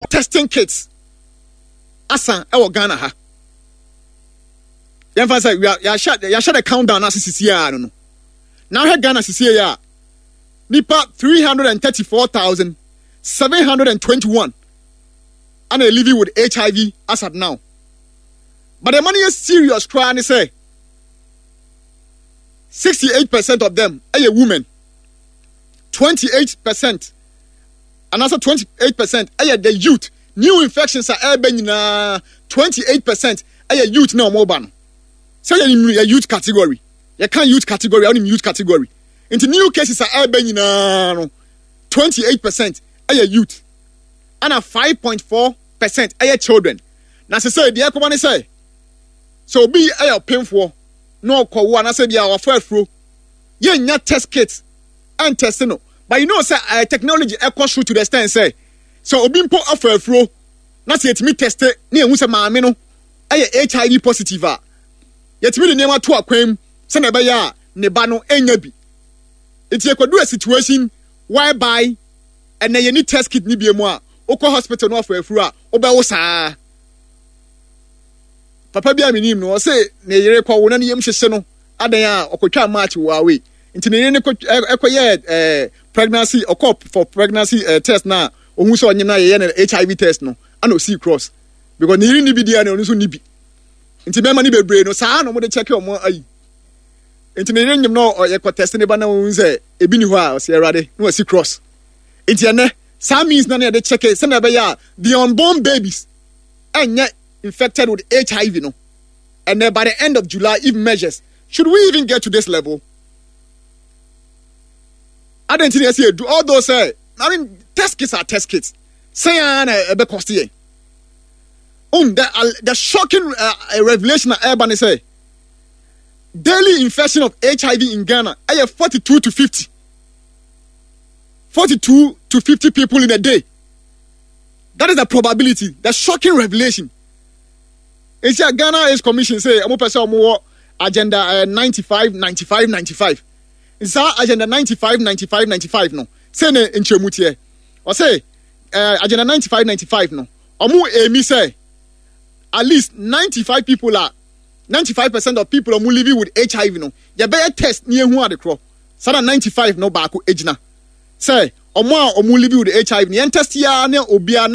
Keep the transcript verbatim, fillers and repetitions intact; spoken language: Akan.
testing kits asa ewo Ghana ha yɛmfa sɛ ya shut ya shut the countdown as sisi ya no no now he Ghana sisi ya nipa three hundred thirty-four thousand seven hundred twenty-one and they living with H I V as at now. But the money is serious cry and say sixty-eight percent of them are a woman, twenty-eight percent and also twenty-eight percent are the youth. New infections are urban, twenty-eight percent are a youth now mobile. So you're a youth category. You can't youth category, only youth category. Into new cases are urban, twenty-eight percent are a youth. And a five point four percent are children. Now, say, the Ecoman say, so be a painful, no call one. I said, yeah, our first through. Yeah, not test kits and testing. But you know, say, uh, technology echo through to the stand, say, so Obimpo offer through, not yet me tested near Musa Mamino, I H I V positive. Yet me the name of two aquam, Senabaya, Nebano, Enyabi. It's a do a situation whereby and then you need test kit ni bi mo Oko hospital no for afura obewo saa papa bia minim no say na yere kwa wona ne yem hyehye no adan a okotwa match wa we nti ne ne ekoye eh pregnancy okop for pregnancy uh, test na ohun so onyem na ye na H I V test no ana o see cross because ne yiri ni bi dia na onu so ni bi nti be ma ni bebre no saa no mo de check omo ayi nti ne nyem no ye ko test ne ba na ohun say ebi ni ho a o se erade no o see cross. Itiane, some means none of the check it, send the unborn babies and yet infected with H I V, no. And then by the end of July, even measures. Should we even get to this level? I don't think I see do all those say, I mean, test kits are test kits. Say, a bit costly. Um, the, uh, the shocking uh, revelation of Urban say daily infection of H I V in Ghana, I have forty-two to fifty. forty-two to fifty people in a day. That is the probability. The shocking revelation. It's a Ghana Aids Commission say, I'm person agenda uh, ninety-five, ninety-five, ninety-five. It's our agenda ninety-five, ninety-five, ninety-five no. Say ne in Chemutie. Or say uh, agenda ninety-five, ninety-five no. Omu emi say at least ninety-five people are ninety-five percent of people are living with H I V no. You better test near who are the crop. So that ninety-five no back age na. Say, omo omo live with H I V. Ni test ya ne obia